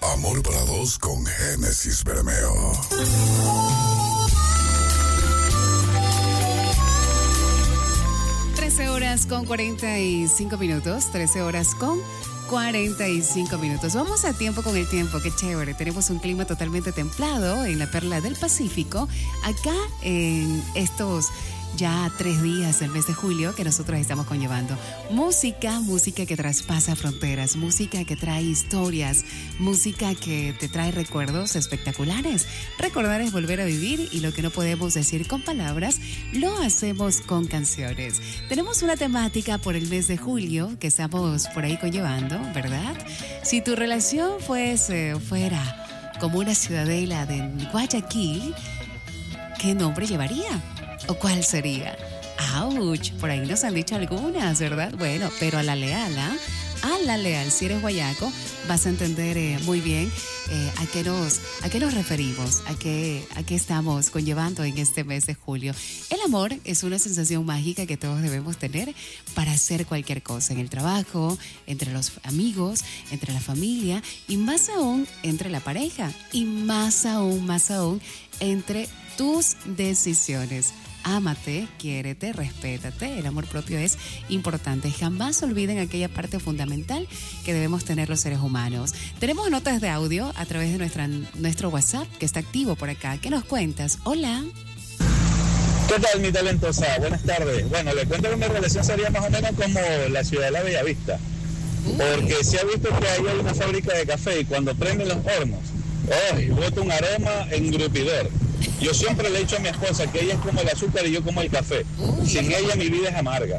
Amor para dos con Génesis Bermeo. 13 horas con 45 minutos. 13 horas con 45 minutos. Vamos a tiempo con el tiempo, qué chévere. Tenemos un clima totalmente templado en la perla del Pacífico. Acá en estos ya 3 días del mes de julio que nosotros estamos conllevando. Música que traspasa fronteras, música que trae historias, música que te trae recuerdos espectaculares. Recordar es volver a vivir y lo que no podemos decir con palabras, lo hacemos con canciones. Tenemos una temática por el mes de julio que estamos por ahí conllevando, ¿verdad? Si tu relación fuera como una ciudadela de Guayaquil, ¿qué nombre llevaría? ¿O cuál sería? ¡Auch! Por ahí nos han dicho algunas, ¿verdad? Bueno, pero a la leal, si eres guayaco, vas a entender muy bien a qué nos referimos, a qué estamos conllevando en este mes de julio. El amor es una sensación mágica que todos debemos tener para hacer cualquier cosa, en el trabajo, entre los amigos, entre la familia y más aún entre la pareja y más aún entre tus decisiones. Ámate, quiérete, respétate. El amor propio es importante. Jamás olviden aquella parte fundamental que debemos tener los seres humanos. Tenemos notas de audio a través de nuestro WhatsApp que está activo por acá. ¿Qué nos cuentas? Hola. ¿Qué tal, mi talentosa? Buenas tardes. Bueno, le cuento que mi relación sería más o menos como la ciudad de la Bellavista. Porque se ha visto que ahí hay una fábrica de café y cuando prenden los hornos, bota un aroma engrupidor. Yo siempre le he dicho a mi esposa que ella es como el azúcar y yo como el café. Sin ella mi vida es amarga.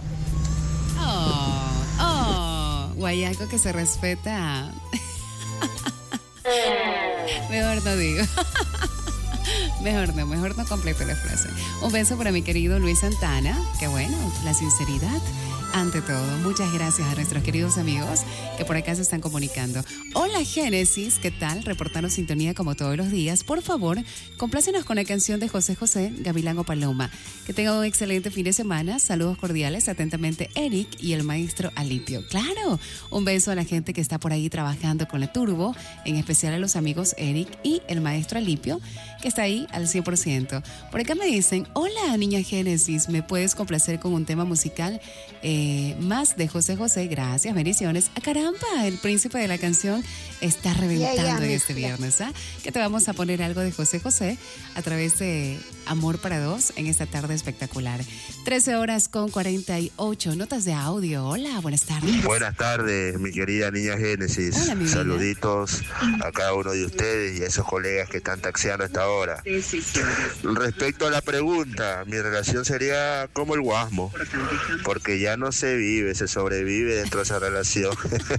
Guayaco que se respeta. Mejor no digo. Mejor no completo la frase. Un beso para mi querido Luis Santana. Que bueno, la sinceridad ante todo. Muchas gracias a nuestros queridos amigos que por acá se están comunicando. Hola Génesis, ¿qué tal? Reportanos sintonía como todos los días. Por favor, complácenos con la canción de José José, Gavilán o Paloma. Que tengan un excelente fin de semana. Saludos cordiales, atentamente Eric y el maestro Alipio. Claro, un beso a la gente que está por ahí trabajando con la Turbo, en especial a los amigos Eric y el maestro Alipio, que está ahí al 100%. Por acá me dicen, hola niña Génesis, ¿me puedes complacer con un tema musical más de José José? Gracias, bendiciones. Caramba, el príncipe de la canción está reventando en este viernes, que te vamos a poner algo de José José a través de Amor para Dos en esta tarde espectacular. 13 horas con 48 notas de audio. Hola, buenas tardes. Buenas tardes, mi querida niña Génesis. Hola, mi saluditos a cada uno de ustedes y a esos colegas que están taxiando a esta hora. Respecto a la pregunta, mi relación sería como el guasmo, porque ya no se vive, se sobrevive dentro de esa relación.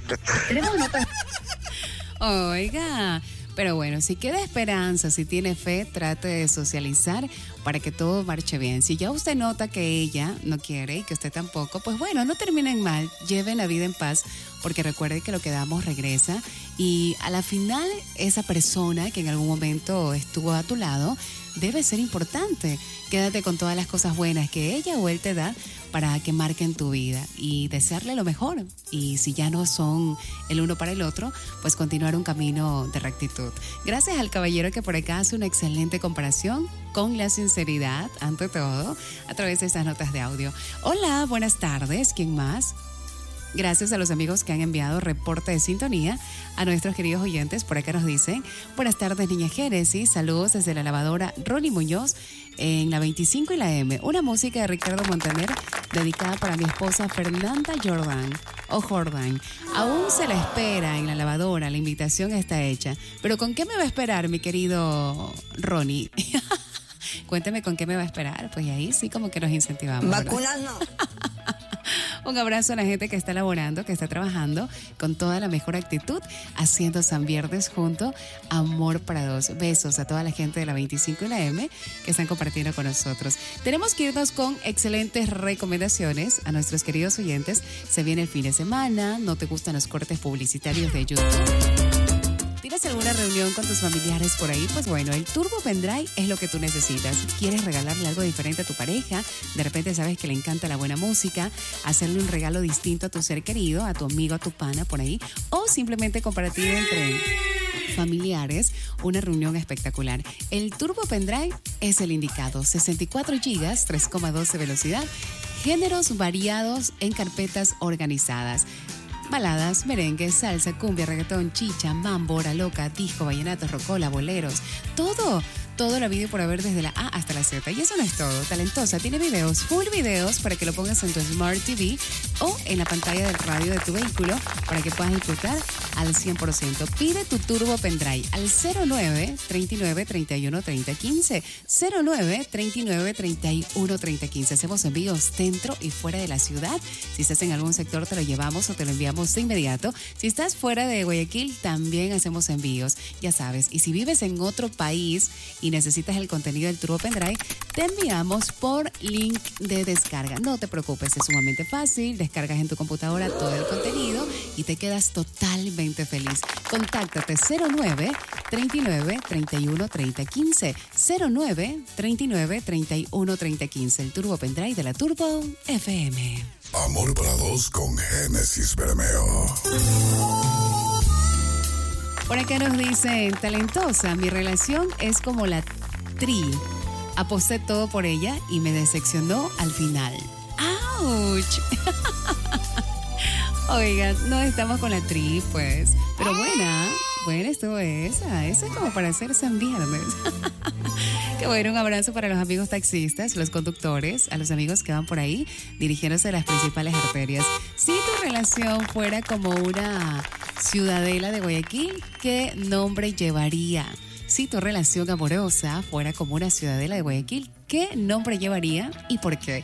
Oiga, pero bueno, si queda esperanza, si tiene fe, trate de socializar para que todo marche bien. Si ya usted nota que ella no quiere y que usted tampoco, pues bueno, no terminen mal, lleven la vida en paz, porque recuerde que lo que damos regresa y a la final esa persona que en algún momento estuvo a tu lado debe ser importante. Quédate con todas las cosas buenas que ella o él te da para que marquen tu vida y desearle lo mejor. Y si ya no son el uno para el otro, pues continuar un camino de rectitud. Gracias al caballero que por acá hace una excelente comparación con la sinceridad, ante todo, a través de estas notas de audio. Hola, buenas tardes. ¿Quién más? Gracias a los amigos que han enviado reporte de sintonía a nuestros queridos oyentes. Por acá nos dicen, buenas tardes niña Génesis, saludos desde la lavadora Ronnie Muñoz en la 25 y la M. Una música de Ricardo Montaner dedicada para mi esposa Fernanda Jordan. Aún se la espera en la lavadora, la invitación está hecha. Pero ¿con qué me va a esperar mi querido Ronnie? Cuénteme con qué me va a esperar, pues ahí sí como que nos incentivamos. Vacunas no. Un abrazo a la gente que está laborando, que está trabajando con toda la mejor actitud, haciendo San Viernes junto a Amor para Dos. Besos a toda la gente de la 25 y la M que están compartiendo con nosotros. Tenemos que irnos con excelentes recomendaciones a nuestros queridos oyentes. Se viene el fin de semana, no te gustan los cortes publicitarios de YouTube. ¿Tienes alguna reunión con tus familiares por ahí? Pues bueno, el Turbo Pendrive es lo que tú necesitas. ¿Quieres regalarle algo diferente a tu pareja? De repente sabes que le encanta la buena música, hacerle un regalo distinto a tu ser querido, a tu amigo, a tu pana por ahí, o simplemente compartir entre familiares, una reunión espectacular. El Turbo Pendrive es el indicado. 64 GB, 3,12 velocidad, géneros variados en carpetas organizadas. Baladas, merengue, salsa, cumbia, reggaetón, chicha, mambo, hora loca, disco, vallenato, rocola, boleros. Todo la video por haber desde la A hasta la Z. Y eso no es todo. Talentosa tiene videos, full videos, para que lo pongas en tu Smart TV o en la pantalla del radio de tu vehículo para que puedas disfrutar al 100%. Pide tu Turbo Pendrive al 09-39-31-3015. 09-39-31-3015. Hacemos envíos dentro y fuera de la ciudad. Si estás en algún sector, te lo llevamos o te lo enviamos de inmediato. Si estás fuera de Guayaquil, también hacemos envíos. Ya sabes, y si vives en otro país y necesitas el contenido del Turbo Pendrive, te enviamos por link de descarga. No te preocupes, es sumamente fácil. Descargas en tu computadora todo el contenido y te quedas totalmente feliz. Contáctate 09-39-31-3015. 09-39-31-3015. El Turbo Pendrive de la Turbo FM. Amor para dos con Génesis Bermeo. Por acá nos dicen, talentosa, mi relación es como la Tri. Aposté todo por ella y me decepcionó al final. ¡Auch! Oigan, no estamos con la Tri, pues. Pero buena estuvo esa. Esa es como para hacerse en viernes. Qué bueno, un abrazo para los amigos taxistas, los conductores, a los amigos que van por ahí dirigiéndose a las principales arterias. Si tu relación fuera como una ciudadela de Guayaquil, ¿qué nombre llevaría? Si tu relación amorosa fuera como una ciudadela de Guayaquil, ¿qué nombre llevaría y por qué?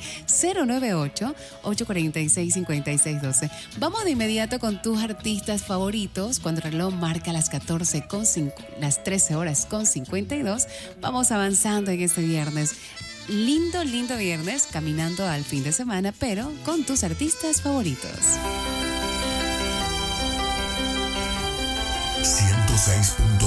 098-846-5612. Vamos de inmediato con tus artistas favoritos. Cuando el reloj marca las 13 horas con 52, vamos avanzando en este viernes. Lindo viernes, caminando al fin de semana, pero con tus artistas favoritos. 106.9